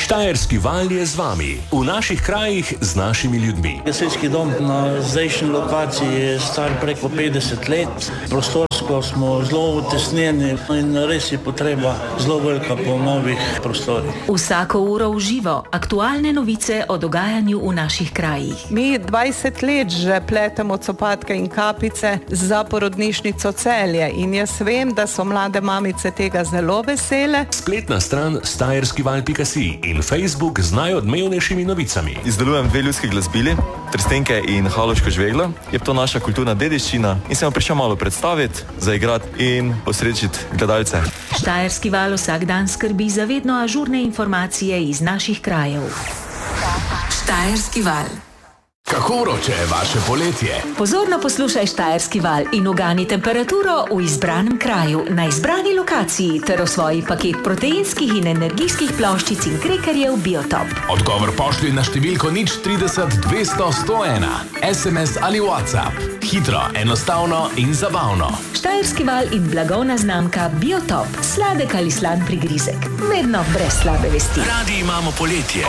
Štajerski val je z vami, v naših krajih z našimi ljudmi. Gasilski dom na zdajšnji lokaciji je star preko 50 let. Prostorsko smo zelo utesnjeni in res je potreba zelo velika po novih prostorih. Vsako uro v živo, aktualne novice o dogajanju v naših krajih. Mi 20 let že pletemo copatke in kapice za porodnišnico Celje in jaz vem, da so mlade mamice tega zelo vesele. Spletna stran štajerskival.si in Facebook z najodmevnejšimi novicami. Izdelujem 2 ljudski glasbili, Trstenke in Haloško žveglo. Je to naša kulturna dediščina in sem vam prišel malo predstaviti, zaigrati in posrečiti gledalce. Štajerski val vsak dan skrbi za vedno ažurne informacije iz naših krajev. Štajerski val. Kako vroče je vaše poletje? Pozorno poslušaj Štajerski val in ugani temperaturo v izbranem kraju, na izbrani lokaciji ter v svoji paket proteinskih in energijskih ploščic in krekerjev Biotop. Odgovor pošlji na številko 030 200 101, SMS ali WhatsApp. Hitro, enostavno in zabavno. Štajerski val in blagovna znamka Biotop. Sladek ali slan prigrizek. Vedno brez slabe vesti. Radi imamo poletje.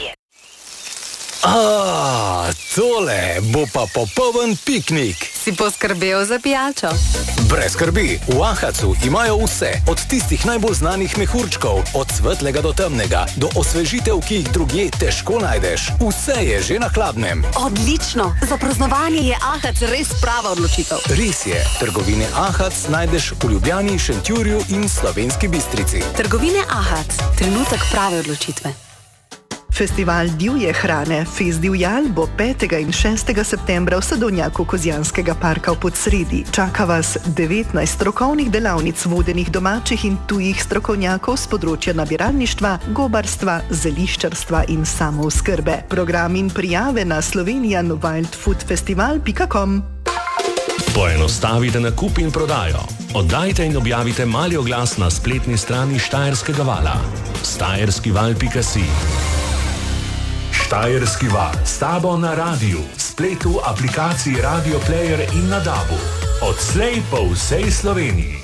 Tole bo pa popoln piknik. Si poskrbel za pijačo? Brez skrbi, v Ahacu imajo vse, od tistih najbolj znanih mehurčkov, od svetlega do temnega, do osvežitev, ki jih drugje težko najdeš. Vse je že na hladnem. Odlično! Za praznovanje je Ahac res prava odločitev. Res je, trgovine Ahac najdeš v Ljubljani, Šentjurju in Slovenski Bistrici. Trgovine Ahac, trenutek prave odločitve. Festival divje hrane Fest divjal bo 5. in 6. septembra v Sadovnjaku Kozjanskega parka v Podsredi. Čaka vas 19 strokovnih delavnic vodenih domačih in tujih strokovnjakov z področja nabiralništva, gobarstva, zeliščarstva in samooskrbe. Program in prijave na slovenianwildfoodfestival.com. Poenostavite nakup in prodajo. Oddajte in objavite mali oglas na spletni strani Štajerskega vala. štajerskival.si. Štajerski val s tabo na radiju, spletu, aplikaciji Radio Player in na DAB-u. Odslej po vsej Sloveniji.